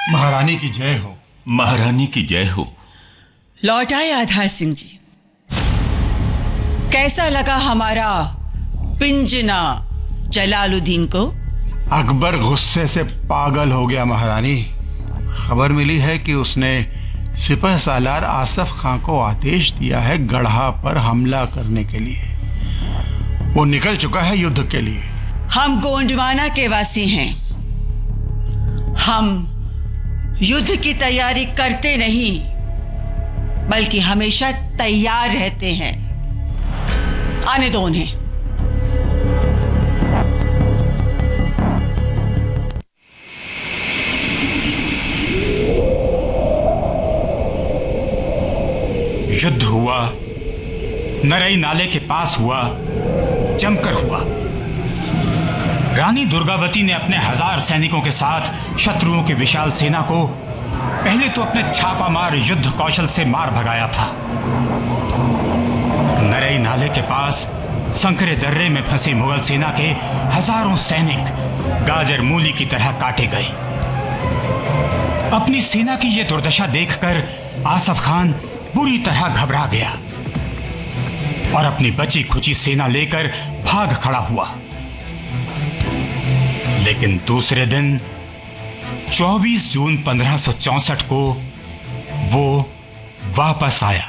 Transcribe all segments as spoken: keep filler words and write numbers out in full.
महारानी की जय हो। महारानी की जय हो। लौट आए आधार सिंह जी। कैसा लगा हमारा पिंजना जलालुद्दीन को? अकबर गुस्से से पागल हो गया महारानी। खबर मिली है कि उसने सिपह सालार आसफ खां को आदेश दिया है गढ़ा पर हमला करने के लिए। वो निकल चुका है युद्ध के लिए। हम गोंडवाना के वासी हैं। हम युद्ध की तैयारी करते नहीं बल्कि हमेशा तैयार रहते हैं। आने दो उन्हें। युद्ध हुआ, नरई नाले के पास हुआ, जमकर हुआ। रानी दुर्गावती ने अपने हजार सैनिकों के साथ शत्रुओं की विशाल सेना को पहले तो अपने छापामार युद्ध कौशल से मार भगाया था। नरई नाले के पास संकरे दर्रे में फंसी मुगल सेना के हजारों सैनिक गाजर मूली की तरह काटे गए। अपनी सेना की यह दुर्दशा देखकर आसफ खान बुरी तरह घबरा गया और अपनी बची खुची सेना लेकर भाग खड़ा हुआ। लेकिन दूसरे दिन चौबीस जून पंद्रह सौ चौसठ को वो वापस आया।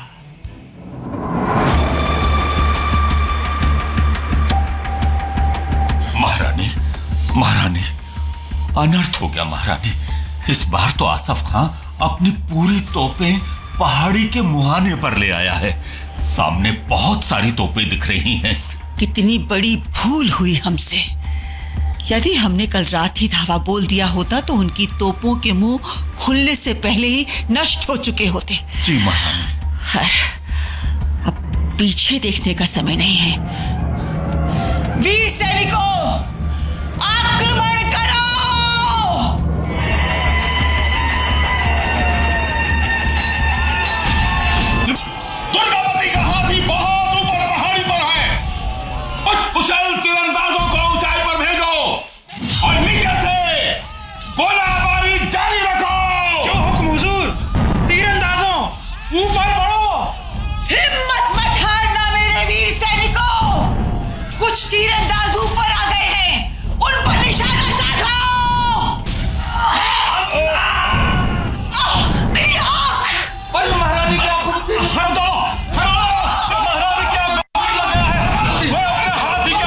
महारानी, महारानी, अनर्थ हो गया महारानी। इस बार तो आसफ खां अपनी पूरी तोपें पहाड़ी के मुहाने पर ले आया है। सामने बहुत सारी तोपें दिख रही हैं। कितनी बड़ी भूल हुई हमसे। यदि हमने कल रात ही धावा बोल दिया होता तो उनकी तोपों के मुंह खुलने से पहले ही नष्ट हो चुके होते। जी महारानी। खैर, अब पीछे देखने का समय नहीं है। वीर सैनिकों, आप